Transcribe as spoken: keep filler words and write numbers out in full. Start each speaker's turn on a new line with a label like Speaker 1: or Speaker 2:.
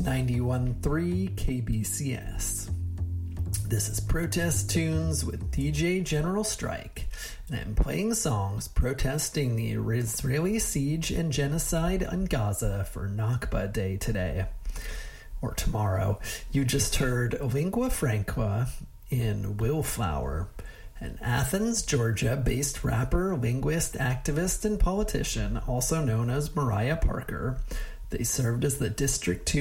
Speaker 1: ninety-one point three K B C S. This is Protest Tunes with D J General Strike, and I'm playing songs protesting the Israeli siege and genocide on Gaza for Nakba Day today, or tomorrow. You just heard Lingua Franca in Willflower, an Athens, Georgia-based rapper, linguist, activist, and politician, also known as Mariah Parker. They served as the District two